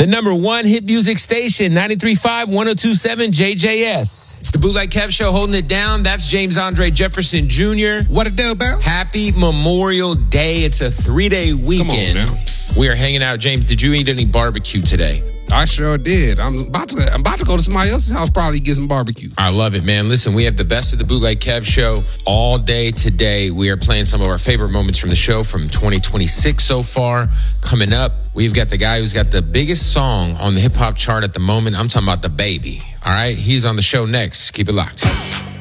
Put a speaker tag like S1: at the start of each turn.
S1: The number one hit music station, 93.5, 102.7 JJS. It's the Bootleg Kev Show holding it down. That's James Andre Jefferson Jr.
S2: What it do, Bill?
S1: Happy Memorial Day. It's a 3-day weekend.
S2: Come on now.
S1: We are hanging out. James, did you eat any barbecue today?
S2: I sure did. I'm about to go to somebody else's house, probably get some barbecue.
S1: I love it, man. Listen, we have the best of the Bootleg Kev Show all day today. We are playing some of our favorite moments from the show from 2026 so far. Coming up, we've got the guy who's got the biggest song on the hip-hop chart at the moment. I'm talking about The Baby. All right? He's on the show next. Keep it locked.